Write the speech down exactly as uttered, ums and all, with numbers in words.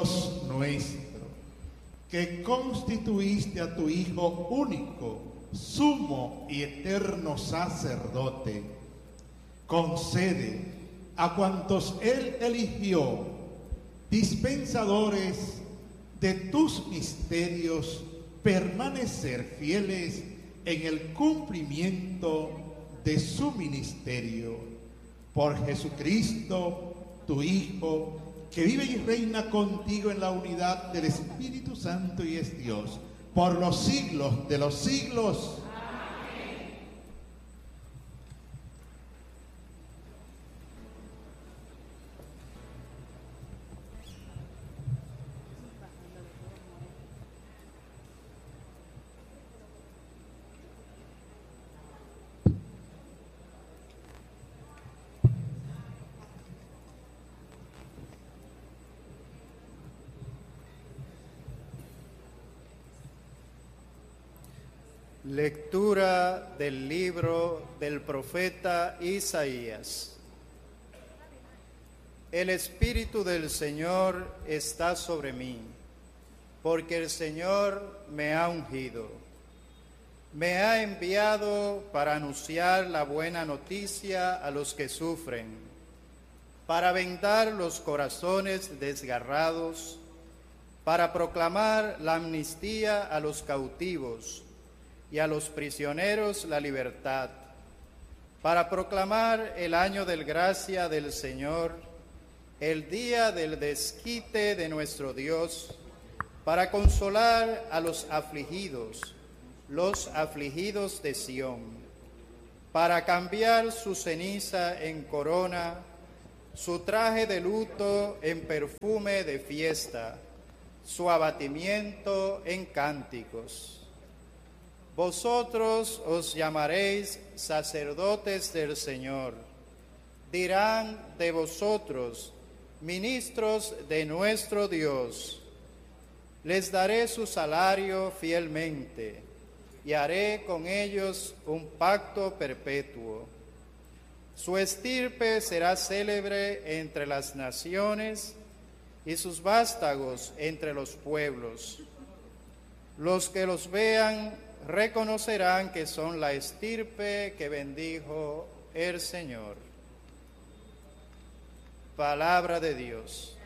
Dios nuestro, que constituiste a tu Hijo único, sumo y eterno sacerdote, concede a cuantos Él eligió, dispensadores de tus misterios, permanecer fieles en el cumplimiento de su ministerio. Por Jesucristo, tu Hijo, que vive y reina contigo en la unidad del Espíritu Santo y es Dios, por los siglos de los siglos. Lectura del libro del profeta Isaías. El Espíritu del Señor está sobre mí, porque el Señor me ha ungido. Me ha enviado para anunciar la buena noticia a los que sufren, para vendar los corazones desgarrados, para proclamar la amnistía a los cautivos y a los prisioneros la libertad, para proclamar el año del gracia del Señor, el día del desquite de nuestro Dios, para consolar a los afligidos, los afligidos de Sión, para cambiar su ceniza en corona, su traje de luto en perfume de fiesta, su abatimiento en cánticos. Vosotros os llamaréis sacerdotes del Señor. Dirán de vosotros, ministros de nuestro Dios. Les daré su salario fielmente y haré con ellos un pacto perpetuo. Su estirpe será célebre entre las naciones y sus vástagos entre los pueblos. Los que los vean reconocerán que son la estirpe que bendijo el Señor. Palabra de Dios.